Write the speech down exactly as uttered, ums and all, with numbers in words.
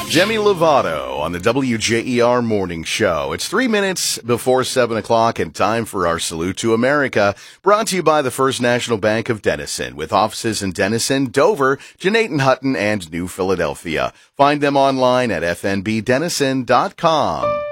Demi Lovato on the W J E R Morning Show. It's three minutes before seven o'clock and time for our Salute to America, brought to you by the First National Bank of Denison, with offices in Denison, Dover, Jeanette Hutton, and New Philadelphia. Find them online at f n b denison dot com.